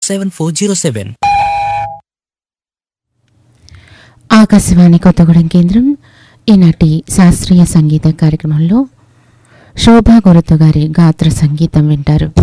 7407. ఆకాశవాణి కొత్తగూడెం కేంద్రం ఈనాటి శాస్త్రీయ సంగీత కార్యక్రమంలో శోభా గురుతు గారి గాత్ర సంగీతం వింటారు.